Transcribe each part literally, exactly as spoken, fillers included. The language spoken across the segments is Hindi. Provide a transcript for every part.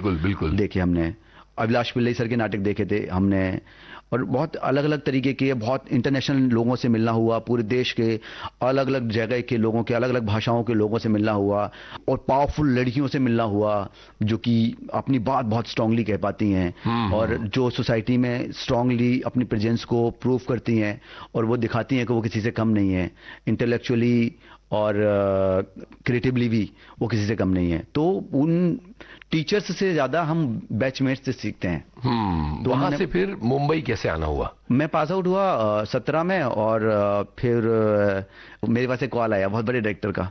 बिल्कुल बिल्कुल देखे हमने, अभिलाष पिल्लई सर के नाटक देखे थे हमने, और बहुत अलग अलग तरीके के, बहुत इंटरनेशनल लोगों से मिलना हुआ, पूरे देश के अलग अलग जगह के लोगों के, अलग अलग भाषाओं के लोगों से मिलना हुआ, और पावरफुल लड़कियों से मिलना हुआ जो कि अपनी बात बहुत स्ट्रांगली कह पाती हैं और जो सोसाइटी में स्ट्रांगली अपनी प्रेजेंस को प्रूव करती हैं और वो दिखाती हैं कि वो किसी से कम नहीं है, इंटेलेक्चुअली और क्रिएटिवली uh, भी वो किसी से कम नहीं है। तो उन टीचर्स से ज्यादा हम बैचमेट्स से सीखते हैं। हम्म तो वहां से फिर मुंबई कैसे आना हुआ? मैं पास आउट हुआ सत्रह में, और uh, फिर uh, मेरे पास एक कॉल आया बहुत बड़े डायरेक्टर का,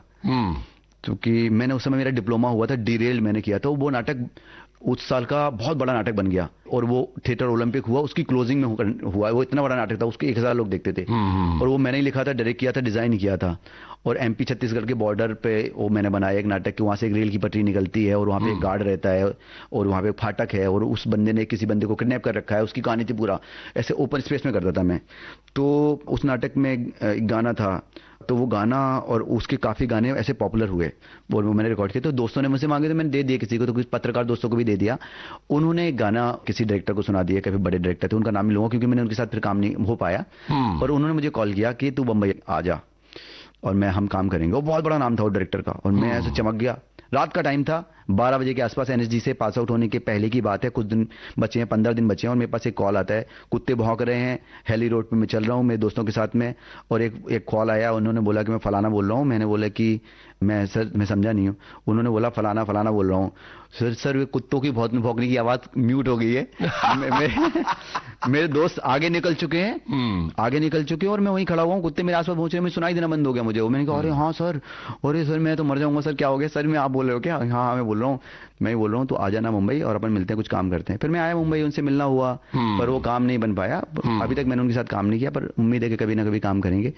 क्योंकि मैंने उस समय मेरा डिप्लोमा हुआ था, डीरेल मैंने किया था। वो नाटक उस साल का बहुत बड़ा नाटक बन गया और वो थिएटर ओलंपिक हुआ, उसकी क्लोजिंग में हुआ। वो इतना बड़ा नाटक था, उसके एक हजार लोग देखते थे, और वो मैंने ही लिखा था, डायरेक्ट किया था, डिजाइन किया था। और एमपी छत्तीसगढ़ के बॉर्डर पे वो मैंने बनाया एक नाटक कि वहां से एक रेल की पटरी निकलती है और वहां पे एक गार्ड रहता है और वहां पे एक फाटक है और उस बंदे ने किसी बंदे को किडनैप कर रखा है, उसकी कहानी थी पूरा, ऐसे ओपन स्पेस में करता था मैं। तो उस नाटक में एक गाना था, तो वो गाना और उसके काफी गाने ऐसे पॉपुलर हुए और वो मैंने रिकॉर्ड किए। तो दोस्तों ने मुझसे मांगे तो मैंने दे दिए किसी को, तो कुछ पत्रकार दोस्तों को भी दे दिया। उन्होंने एक गाना किसी डायरेक्टर को सुना दिया, काफी बड़े डायरेक्टर थे, उनका नाम नहीं लूंगा क्योंकि मैंने उनके साथ फिर काम नहीं हो पाया। और उन्होंने मुझे कॉल किया कि तू बम्बई आ जा और मैं हम काम करेंगे। वो बहुत बड़ा नाम था वो डायरेक्टर का, और मैं ऐसे चमक गया। रात का टाइम था, बारह बजे के आसपास, एनएसजी से पास आउट होने के पहले की बात है, कुछ दिन बचे हैं, पंद्रह दिन बचे हैं, और मेरे पास एक कॉल आता है, कुत्ते भौंक रहे हैं, हेली रोड पे मैं चल रहा हूँ मेरे दोस्तों के साथ में, और एक एक कॉल आया, उन्होंने बोला कि मैं फलाना बोल रहा हूँ। मैंने बोला कि मैं सर मैं समझा नहीं हूँ। उन्होंने बोला फलाना फलाना बोल रहा हूँ। सर सर वे कुत्तों की बहुत भौंकने की आवाज म्यूट हो गई है। मे, मेरे, मेरे दोस्त आगे निकल चुके हैं, आगे निकल चुके हैं, और मैं वहीं खड़ा हुआ हूँ, कुत्ते मेरे आसपास पहुंच रहे हैं, सुनाई देना बंद हो गया मुझे। मैंने कहा अरे हाँ सर, अरे सर मैं तो मर जाऊंगा सर, क्या हो गया सर? मैं आप बोल रहे हो क्या? हाँ हाँ मैं बोल रहा हूँ, मैं बोल रहा हूँ, तो आ जाना मुंबई और अपन मिलते हैं, कुछ काम करते हैं। फिर मैं आया मुंबई, उनसे मिलना हुआ, पर वो काम नहीं बन पाया। अभी तक मैंने उनके साथ काम नहीं किया, पर उम्मीद है कि कभी ना कभी काम करेंगे।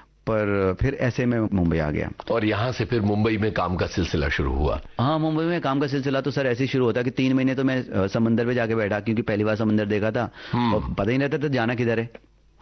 पर फिर ऐसे में मुंबई आ गया, और यहाँ से फिर मुंबई में काम का सिलसिला शुरू हुआ। हाँ, मुंबई में काम का सिलसिला तो सर ऐसे ही शुरू होता कि तीन महीने तो मैं समंदर पे जाके बैठा, क्योंकि पहली बार समंदर देखा था और पता ही नहीं रहता था जाना किधर है।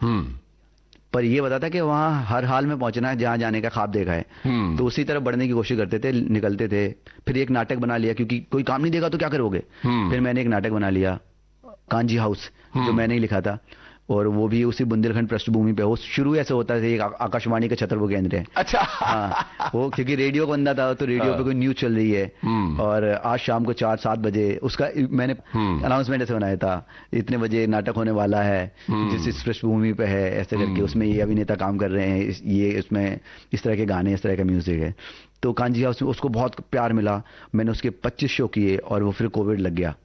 पर ये बता था कि वहाँ हर हाल में पहुंचना है, जहाँ जाने का ख्वाब देखा है, तो उसी तरफ बढ़ने की कोशिश करते थे, निकलते थे। फिर एक नाटक बना लिया, क्योंकि कोई काम नहीं देगा तो क्या करोगे। फिर मैंने एक नाटक बना लिया, कांजी हाउस, जो मैंने ही लिखा था, और वो भी उसी बुंदेलखंड पृष्ठभूमि पे। वो शुरू ऐसे होता है, एक आकाशवाणी का छतरपुर केंद्र है। अच्छा। हाँ, वो क्योंकि रेडियो का बंदा था, तो रेडियो पे कोई न्यूज चल रही है, और आज शाम को चार सात बजे उसका मैंने अनाउंसमेंट ऐसे बनाया था, इतने बजे नाटक होने वाला है जिस इस पृष्ठभूमि पे है, ऐसे करके उसमें ये अभिनेता काम कर रहे हैं, ये इसमें इस तरह के गाने, इस तरह का म्यूजिक है। तो कांजी हाउस में उसको बहुत प्यार मिला, मैंने उसके पच्चीस शो किए, और वो फिर कोविड लग गया।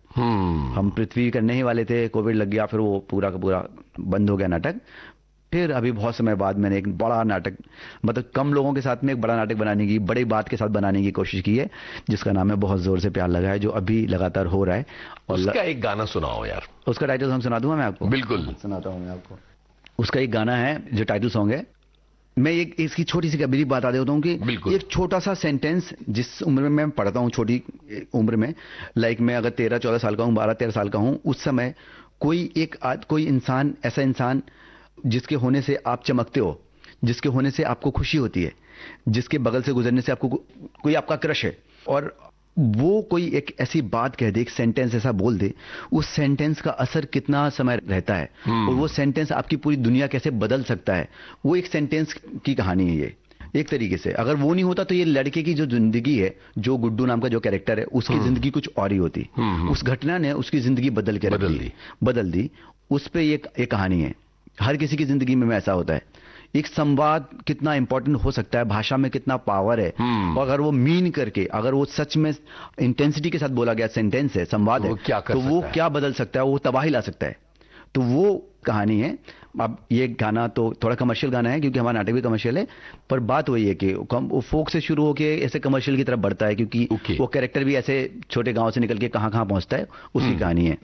हम पृथ्वी करने ही वाले थे, कोविड लग गया, फिर वो पूरा का पूरा बंद हो गया नाटक। फिर अभी बहुत समय बाद मैंने एक बड़ा नाटक, मतलब कम लोगों के साथ में एक बड़ा नाटक बनाने की, बड़ी बात के साथ बनाने की कोशिश की है, जिसका नाम है बहुत जोर से प्यार लगा है, जो अभी लगातार हो रहा है। और उसका एक गाना सुनाओ यार। उसका टाइटल सॉन्ग सुना दूंगा मैं आपको? बिल्कुल सुनाता हूँ मैं आपको। उसका एक गाना है जो टाइटल सॉन्ग है। मैं एक इसकी छोटी सी गंभीर बात आ देता हूँ कि एक छोटा सा सेंटेंस, जिस उम्र में मैं पढ़ता हूँ, छोटी उम्र में, लाइक मैं अगर तेरह चौदह साल का हूँ, बारह तेरह साल का हूँ, उस समय कोई एक आद, कोई इंसान, ऐसा इंसान जिसके होने से आप चमकते हो, जिसके होने से आपको खुशी होती है, जिसके बगल से गुजरने से आपको कोई आपका क्रश है, और वो कोई एक ऐसी बात कह दे, एक सेंटेंस ऐसा बोल दे, उस सेंटेंस का असर कितना समय रहता है, और वो सेंटेंस आपकी पूरी दुनिया कैसे बदल सकता है, वो एक सेंटेंस की कहानी है ये। एक तरीके से अगर वो नहीं होता तो ये लड़के की जो जिंदगी है, जो गुड्डू नाम का जो कैरेक्टर है, उसकी जिंदगी कुछ और ही होती। उस घटना ने उसकी जिंदगी बदल के बदल दी बदल दी उस पे ये एक कहानी है। हर किसी की जिंदगी में ऐसा होता है। एक संवाद कितना इंपॉर्टेंट हो सकता है, भाषा में कितना पावर है, और अगर वो मीन करके, अगर वो सच में इंटेंसिटी के साथ बोला गया सेंटेंस है, संवाद है, तो वो क्या बदल सकता है, वो तबाही ला सकता है। तो वो कहानी है। अब ये गाना तो थोड़ा कमर्शियल गाना है, क्योंकि हमारा नाटक भी कमर्शियल है, पर बात वही है कि वो फोक से शुरू होके ऐसे कमर्शियल की तरफ बढ़ता है, क्योंकि okay. वो कैरेक्टर भी ऐसे छोटे गांव से निकल के कहां कहां पहुंचता है, उसकी कहानी है।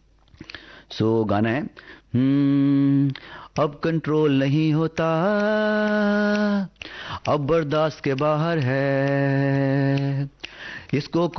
सो so, गाना है, हम्म, अब कंट्रोल नहीं होता, अब बर्दाश्त के बाहर है, इसको